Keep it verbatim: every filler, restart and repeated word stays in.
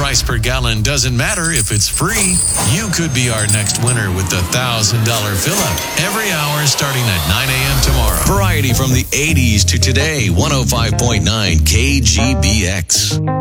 price per gallon doesn't matter if it's free. You could be our next winner with the one thousand dollars fill-up every hour starting at nine a.m. tomorrow. Variety from the eighties to today, one oh five point nine K G B X.